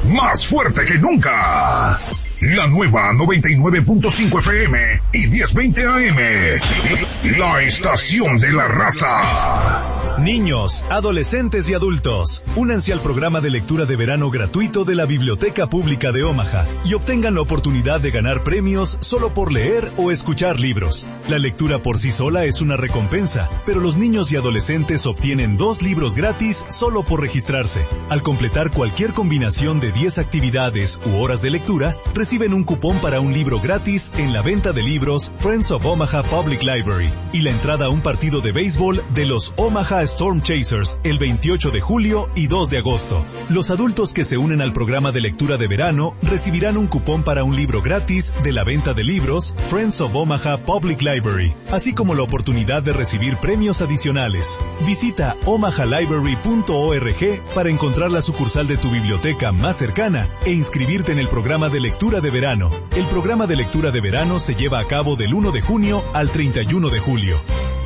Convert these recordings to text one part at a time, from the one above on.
más fuerte que nunca. La nueva 99.5 FM y 1020 AM. La estación de la raza. Niños, adolescentes y adultos, únanse al programa de lectura de verano gratuito de la Biblioteca Pública de Omaha y obtengan la oportunidad de ganar premios solo por leer o escuchar libros. La lectura por sí sola es una recompensa, pero los niños y adolescentes obtienen 2 libros gratis solo por registrarse. Al completar cualquier combinación de 10 actividades u horas de lectura, reciben un cupón para un libro gratis en la venta de libros Friends of Omaha Public Library y la entrada a un partido de béisbol de los Omaha Storm Chasers el 28 de julio y 2 de agosto. Los adultos que se unen al programa de lectura de verano recibirán un cupón para un libro gratis de la venta de libros Friends of Omaha Public Library, así como la oportunidad de recibir premios adicionales. Visita omahalibrary.org para encontrar la sucursal de tu biblioteca más cercana e inscribirte en el programa de lectura de verano. El programa de lectura de verano se lleva a cabo del 1 de junio al 31 de julio.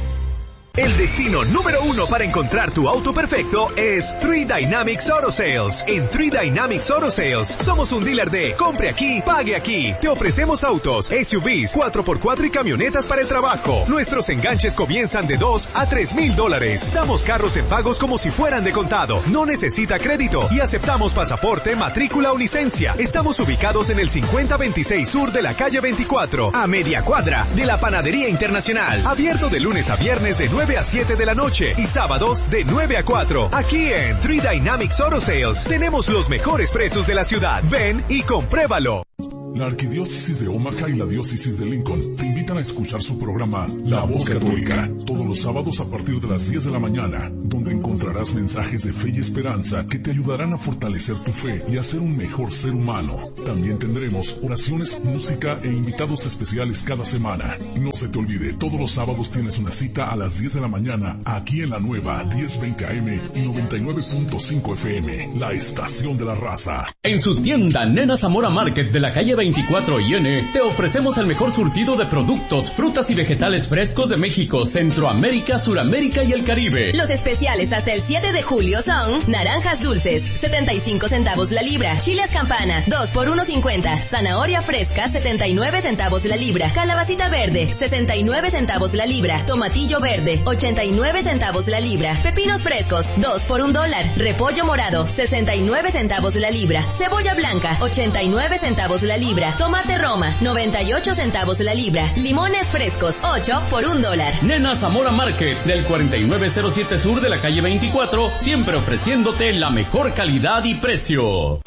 El destino número 1 para encontrar tu auto perfecto es 3 Dynamics Auto Sales. En 3 Dynamics Auto Sales somos un dealer de compre aquí, pague aquí. Te ofrecemos autos, SUVs, 4x4 y camionetas para el trabajo. Nuestros enganches comienzan de $2,000 a $3,000. Damos carros en pagos como si fueran de contado. No necesita crédito y aceptamos pasaporte, matrícula o licencia. Estamos ubicados en el 5026 Sur de la calle 24, a media cuadra de la Panadería Internacional. Abierto de lunes a viernes de 9 a 7 de la noche y sábados de 9 a 4. Aquí en 3 Dynamics Auto Sales tenemos los mejores precios de la ciudad. Ven y compruébalo. La Arquidiócesis de Omaha y la Diócesis de Lincoln te invitan a escuchar su programa La Voz Católica, todos los sábados a partir de las 10 de la mañana, donde encontrarás mensajes de fe y esperanza que te ayudarán a fortalecer tu fe y a ser un mejor ser humano. También tendremos oraciones, música e invitados especiales cada semana. No se te olvide, todos los sábados tienes una cita a las 10 de la mañana, aquí en la nueva 1020 AM y 99.5 FM, la estación de la raza. En su tienda Nena Zamora Market de la calle 24 IN, te ofrecemos el mejor surtido de productos, frutas y vegetales frescos de México, Centroamérica, Suramérica y el Caribe. Los especiales hasta el 7 de julio son naranjas dulces, 75 centavos la libra, chiles campana, 2 por 1.50, zanahoria fresca, 79 centavos la libra, calabacita verde, 69 centavos la libra, tomatillo verde, 89 centavos la libra, pepinos frescos, 2 por $1, repollo morado, 69 centavos la libra, cebolla blanca, 89 centavos la libra, tomate Roma, 98 centavos la libra, limones frescos, 8 por $1. Nena Zamora Market, del 4907 Sur de la calle 24, siempre ofreciéndote la mejor calidad y precio.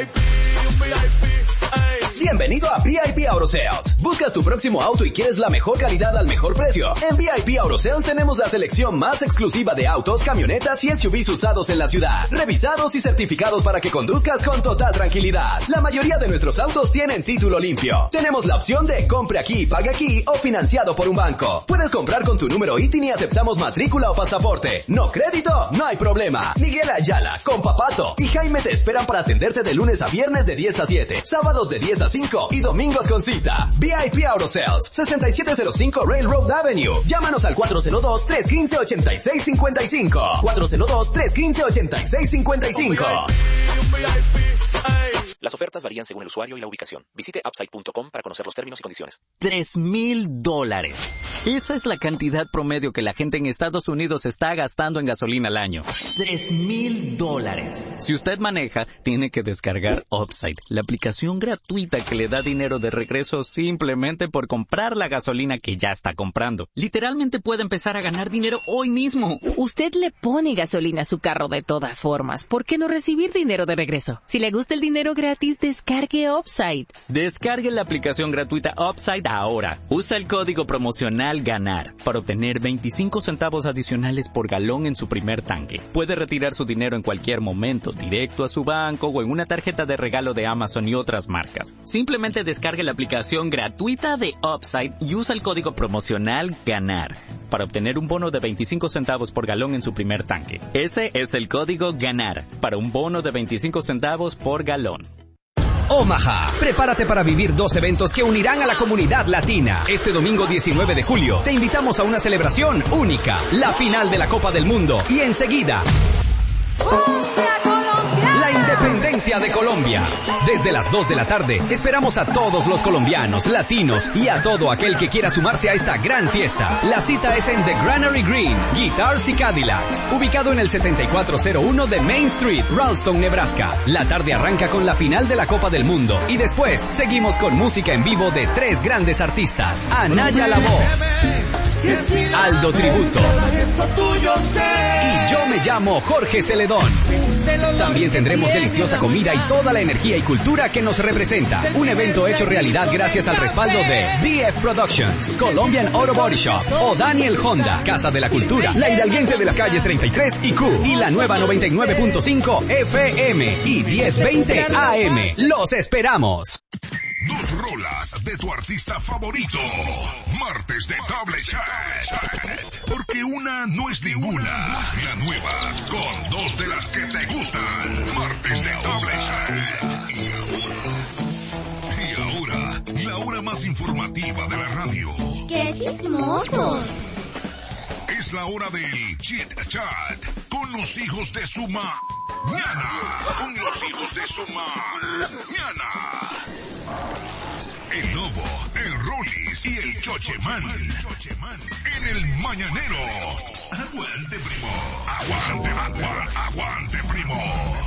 Bienvenido a VIP Auto Sales. ¿Buscas tu próximo auto y quieres la mejor calidad al mejor precio? En VIP Auto Sales tenemos la selección más exclusiva de autos, camionetas y SUVs usados en la ciudad, revisados y certificados para que conduzcas con total tranquilidad. La mayoría de nuestros autos tienen título limpio. Tenemos la opción de compre aquí, pague aquí o financiado por un banco. Puedes comprar con tu número ITIN y aceptamos matrícula o pasaporte. ¿No crédito? No hay problema. Miguel Ayala, Compa Pato y Jaime te esperan para atenderte de lunes a viernes de 10 a 7, sábados de 10 a 5 y domingos con cita. VIP Auto Sales, 6705 Railroad Avenue. Llámanos al 402-315-8655. 402-315-8655. Las ofertas varían según el usuario y la ubicación. Visite upside.com para conocer los términos y condiciones. $3,000. Esa es la cantidad promedio que la gente en Estados Unidos está gastando en gasolina al año. $3,000. Si usted maneja, tiene que descargar Upside, la aplicación gratuita que le da dinero de regreso simplemente por comprar la gasolina que ya está comprando. Literalmente puede empezar a ganar dinero hoy mismo. Usted le pone gasolina a su carro de todas formas. ¿Por qué no recibir dinero de regreso? Si le gusta el dinero gratis, descargue Upside. Descargue la aplicación gratuita Upside ahora. Usa el código promocional GANAR para obtener 25 centavos adicionales por galón en su primer tanque. Puede retirar su dinero en cualquier momento, directo a su banco o en una tarjeta de regalo de Amazon y otras marcas. Simplemente descargue la aplicación gratuita de Upside y usa el código promocional GANAR para obtener un bono de 25 centavos por galón en su primer tanque. Ese es el código GANAR para un bono de 25 centavos por galón. Omaha, prepárate para vivir 2 eventos que unirán a la comunidad latina. Este domingo 19 de julio te invitamos a una celebración única, la final de la Copa del Mundo y enseguida la independencia esencia de Colombia. Desde las 2 de la tarde, esperamos a todos los colombianos, latinos y a todo aquel que quiera sumarse a esta gran fiesta. La cita es en The Granary Green, Guitars y Cadillacs, ubicado en el 7401 de Main Street, Ralston, Nebraska. La tarde arranca con la final de la Copa del Mundo y después seguimos con música en vivo de 3 grandes artistas: Anaya La Voz, Aldo Tributo y yo me llamo Jorge Celedón. También tendremos deliciosa comida y toda la energía y cultura que nos representa. Un evento hecho realidad gracias al respaldo de DF Productions, Colombian Auto Body Shop, o Daniel Honda, Casa de la Cultura, la hidalguense de las calles 33 y Q, y la nueva 99.5 FM y 1020 AM. ¡Los esperamos! 2 rolas de tu artista favorito. Martes de Double Chat. Porque una no es ninguna. La nueva, con 2 de las que te gustan. Martes de Double Chat. Y ahora, la hora más informativa de la radio. ¡Qué chismosos! Es la hora del Chit Chat. Con los hijos de su mañana. Con los hijos de su mañana. El Lobo, el Rollis y el Chocheman. En el Mañanero. Aguante, primo. Aguante, primo.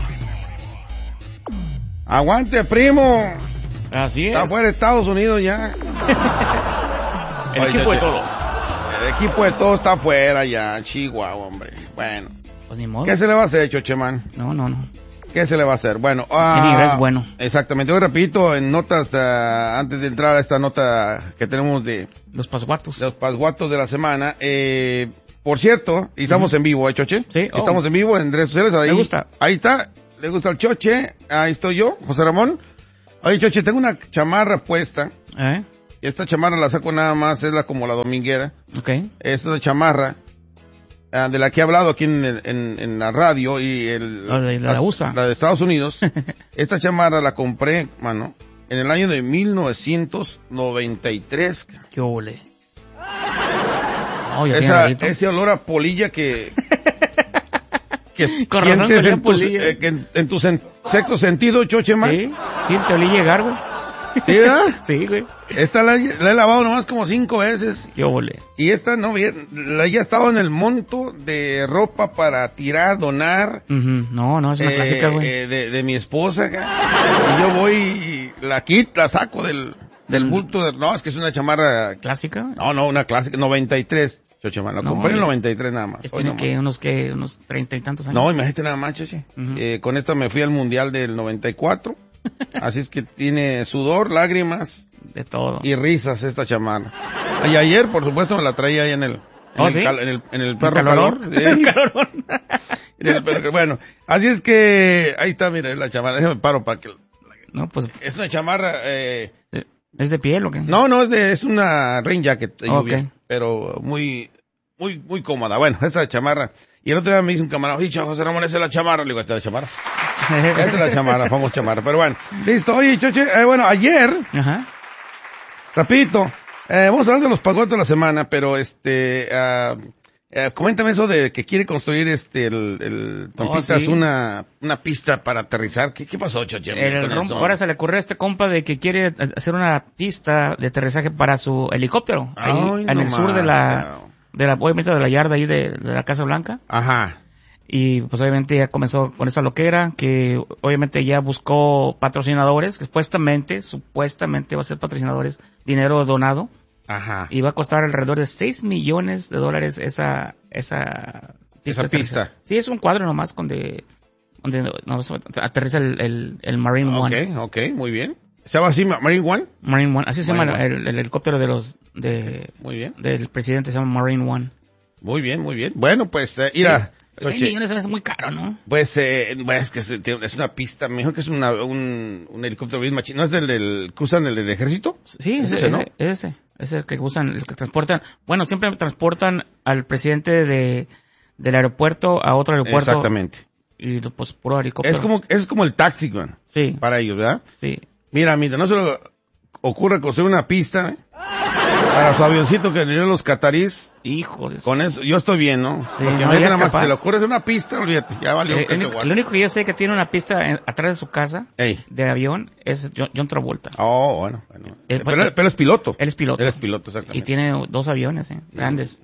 Aguante, primo. Así es. Está fuera de Estados Unidos ya. El equipo de todos. El equipo de todos está afuera ya, Chihuahua, hombre. Bueno. Pues ni modo. ¿Qué se le va a hacer, Chocheman? No. ¿Qué se le va a hacer? Bueno, es bueno. Exactamente. Hoy repito, en notas, antes de entrar a esta nota que tenemos de los pasguatos. Los pasguatos de la semana. Por cierto, y estamos en vivo, Choche? Sí. Estamos en vivo en redes sociales. Ahí, me gusta. Ahí está. Le gusta el Choche. Ahí estoy yo, José Ramón. Oye, Choche, tengo una chamarra puesta. Esta chamarra la saco nada más, es como la dominguera. Okay. Esta es una chamarra de la que he hablado aquí en la radio y la USA. La de Estados Unidos. Esta chamarra la compré, mano, en el año de 1993. ¡Qué ole! Ese olor a polilla que con razón en tu sexto sentido, Choche, man. Sí, te olí llegar, güey. ¿Sí, verdad? Sí, güey. Esta la he lavado nomás como 5 veces. ¡Qué ole! Y esta no, ya estaba en el monto de ropa para tirar, donar. No, es una clásica, güey. De mi esposa. Y yo voy y la saco del bulto. No, es que es una chamarra. ¿Clásica? No, una clásica, 93. Choche, man, la compré en el 93 nada más. Tiene unos 30 y tantos años. No, imagínate nada más, Choche. Con esta me fui al Mundial del 94. Así es que tiene sudor, lágrimas. De todo. Y risas esta chamarra. Y ayer, por supuesto, me la traía ahí en el perro calor. El calorón. Bueno, así es que ahí está, mira, la chamarra. Déjame paro para que... No, pues... Es una chamarra... ¿Es de piel o qué? No, es una rain jacket. Okay. Pero muy cómoda. Bueno, esa chamarra. Y el otro día me dice un camarada, oye, José Ramón, esa es la chamarra. Le digo, esta es la chamarra. Esta es la chamarra, vamos chamarra. Pero bueno, listo. Oye, Choche, bueno, ayer, rapidito, vamos a hablar de los pasguatos de la semana, pero coméntame eso de que quiere construir una pista para aterrizar. ¿Qué pasó, Choche? Ahora se le ocurrió a este compa de que quiere hacer una pista de aterrizaje para su helicóptero. En el sur obviamente de la yarda ahí de la Casa Blanca. Ajá. Y pues obviamente ya comenzó con esa loquera, que obviamente ya buscó patrocinadores, que supuestamente va a ser patrocinadores, dinero donado. Ajá. Y va a costar alrededor de $6 millones esa pista. Sí, es un cuadro nomás donde aterriza el Marine One. Okay, muy bien. ¿Se llama así Marine One? Marine One, así se llama el helicóptero muy bien. Del presidente, se llama Marine One. Muy bien. Bueno, pues, mira. 6 millones es muy caro, ¿no? Pues, es que es una pista, mejor que es un helicóptero bien machín. ¿No es cruzan el del ejército? Sí, ese es el que usan, el que transportan. Bueno, siempre transportan al presidente del aeropuerto a otro aeropuerto. Exactamente. Y pues puro helicóptero. Es como el taxi, man. Sí. Para ellos, ¿verdad? Sí. Mira, no se le ocurre construir una pista, Para su avioncito que le dio los catarís. Hijo de... Con eso, yo estoy bien, ¿no? Sí, porque no, nada más se le ocurre hacer una pista, olvídate, ya valió. Lo único que yo sé que tiene una pista atrás de su casa, de avión, es John Travolta. Oh, bueno. Pero es piloto. Él es piloto. Él es piloto, exactamente. Y tiene 2 aviones, grandes.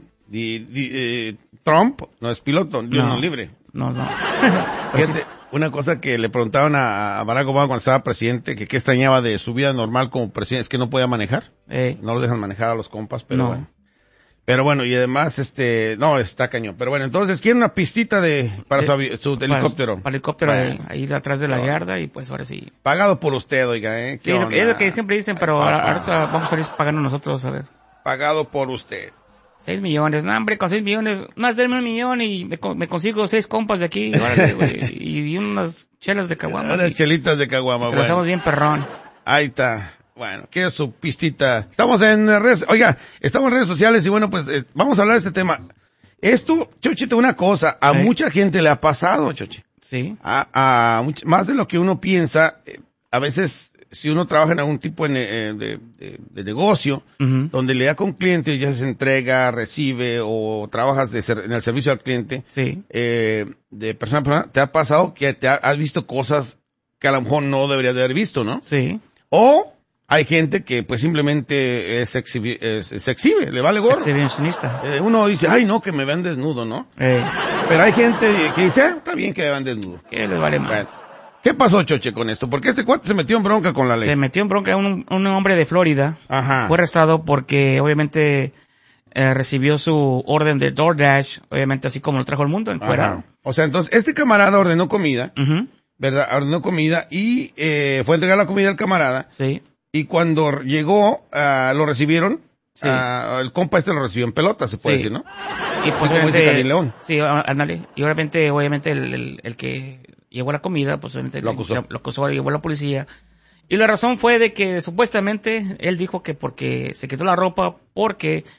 Trump no es piloto, Dios no libre. No. Una cosa que le preguntaban a Barack Obama cuando estaba presidente, que qué extrañaba de su vida normal como presidente, es que no podía manejar. No lo dejan manejar a los compas, pero bueno. Pero bueno, y además, no, está cañón. Pero bueno, entonces, ¿quiere una pistita para su helicóptero? Para el helicóptero, ahí atrás de la yarda, y pues ahora sí. Pagado por usted, oiga, ¿eh? Sí, es lo que siempre dicen, pero ahora vamos a ir pagando nosotros, a ver. Pagado por usted. 6 millones, no, hombre, con 6 millones, no, denme 1 millón y me consigo 6 compas de aquí, órale, güey, y unas chelas de caguama. Unas chelitas de caguama, bueno. Estamos bien perrón. Ahí está. Bueno, ¿qué es su pistita? Estamos en redes, estamos en redes sociales y bueno, pues vamos a hablar de este tema. Esto, Chochito, una cosa, a mucha gente le ha pasado, Chochi. Sí. Más de lo que uno piensa, a veces, si uno trabaja en algún tipo de negocio, donde le da con cliente, ya se entrega, recibe, o trabajas en el servicio al cliente, de persona a persona, te ha pasado que has visto cosas que a lo mejor no deberías de haber visto, ¿no? Sí. O hay gente que pues simplemente se exhibe, le vale gorro. Exhibicionista. Uno dice, ay no, que me vean desnudo, ¿no? Pero hay gente que dice, está bien que me vean desnudo. Que les vale mal. ¿Qué pasó, Choche, con esto? Porque este cuate se metió en bronca con la ley. Se metió en bronca un hombre de Florida. Ajá. Fue arrestado porque obviamente recibió su orden de DoorDash, obviamente así como lo trajo al mundo, encuerado. O sea, entonces, este camarada ordenó comida, ¿verdad? Ordenó comida y fue a entregar la comida al camarada. Sí. Y cuando llegó, lo recibieron, el compa lo recibió en pelota, se puede decir, ¿no? Y pues obviamente, León. Sí, ándale. Y obviamente el que llevó la comida, pues obviamente lo acusó, llevó a la policía. Y la razón fue de que supuestamente él dijo que porque se quitó la ropa porque